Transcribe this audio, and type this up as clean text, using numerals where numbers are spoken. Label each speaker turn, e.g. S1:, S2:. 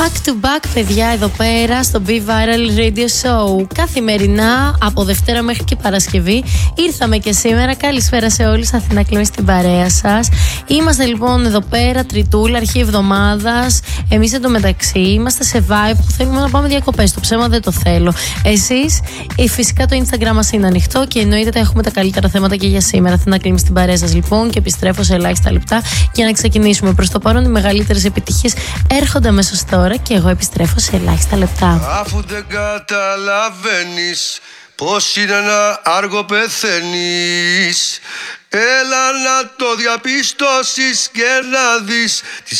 S1: Back to back, παιδιά, εδώ πέρα στο Be Viral Radio Show. Καθημερινά από Δευτέρα μέχρι και Παρασκευή. Ήρθαμε και σήμερα. Καλησπέρα σε όλους. Αθηνά Κλέμη στην παρέα σας. Είμαστε λοιπόν εδώ πέρα, Τριτούλα, αρχή εβδομάδας. Εμείς εντωμεταξύ είμαστε σε vibe που θέλουμε να πάμε διακοπές. Το ψέμα δεν το θέλω. Εσείς, φυσικά το Instagram μας είναι ανοιχτό και εννοείται έχουμε τα καλύτερα θέματα και για σήμερα. Αθηνά Κλέμη στην παρέα σας λοιπόν και επιστρέφω σε ελάχιστα λεπτά για να ξεκινήσουμε. Προς το παρόν, οι μεγαλύτερες επιτυχίες έρχονται αμέσως τώρα και εγώ επιστρέφω σε ελάχιστα λεπτά.
S2: Αφού δεν καταλαβαίνεις πως είναι να άργο πεθαίνεις, έλα να το διαπιστώσεις και να δεις τις